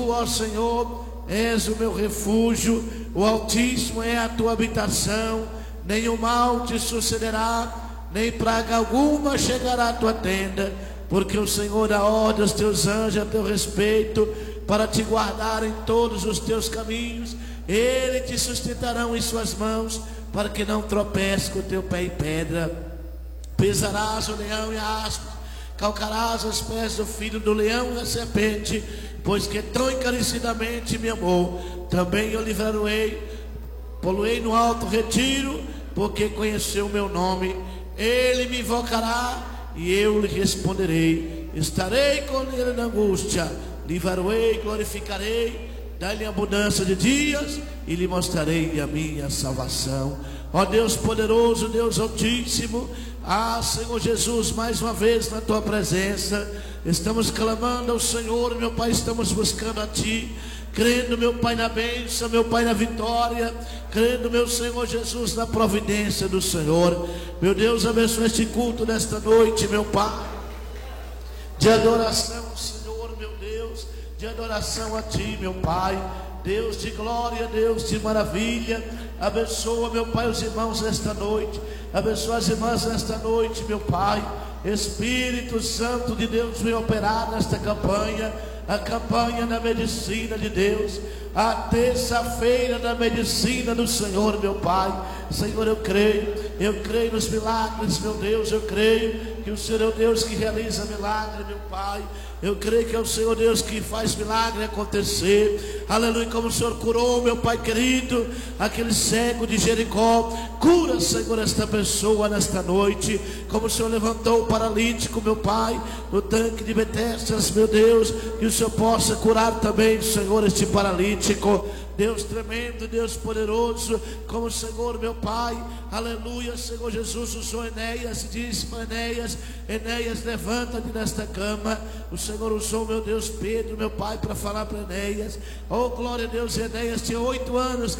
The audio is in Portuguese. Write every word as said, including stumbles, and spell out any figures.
ó Senhor, és o meu refúgio, o Altíssimo é a tua habitação, nenhum mal te sucederá, nem praga alguma chegará à tua tenda, porque o Senhor dá ordem aos teus anjos a teu respeito, para te guardar em todos os teus caminhos. Ele te sustentarão em suas mãos, para que não tropece com o teu pé em pedra. Pisarás o leão e a aspa, calcarás os pés do filho do leão e a serpente, pois que tão encarecidamente me amou, também eu livrarei, poluei no alto retiro, porque conheceu o meu nome. Ele me invocará e eu lhe responderei, estarei com ele na angústia, livrarei, glorificarei, dar-lhe abundância de dias e lhe mostrarei a minha salvação. Ó Deus poderoso, Deus altíssimo, ah Senhor Jesus, mais uma vez na tua presença estamos clamando ao Senhor, meu Pai, estamos buscando a ti, crendo, meu Pai, na bênção, meu Pai, na vitória, crendo, meu Senhor Jesus, na providência do Senhor. Meu Deus, abençoa este culto nesta noite, meu Pai, de adoração, Senhor, meu Deus, de adoração a ti, meu Pai, Deus de glória, Deus de maravilha. Abençoa, meu Pai, os irmãos nesta noite, abençoa as irmãs nesta noite, meu Pai. Espírito Santo de Deus, vem operar nesta campanha, a campanha da medicina de Deus, a terça-feira da medicina do Senhor, meu Pai. Senhor, eu creio, eu creio nos milagres, meu Deus, eu creio que o Senhor é o Deus que realiza milagre, meu Pai. Eu creio que é o Senhor Deus que faz milagre acontecer. Aleluia, como o Senhor curou, meu Pai querido, aquele cego de Jericó. Cura, Senhor, esta pessoa nesta noite. Como o Senhor levantou o paralítico, meu Pai, no tanque de Betesdas, meu Deus, que o Senhor possa curar também, Senhor, este paralítico. Deus tremendo, Deus poderoso, como o Senhor, meu Pai, aleluia, Senhor Jesus usou Enéas, disse para Enéas, Enéas, levanta-te nesta cama. O Senhor usou, meu Deus, Pedro, meu Pai, para falar para Enéas. Oh, glória a Deus. Enéas tinha oito anos,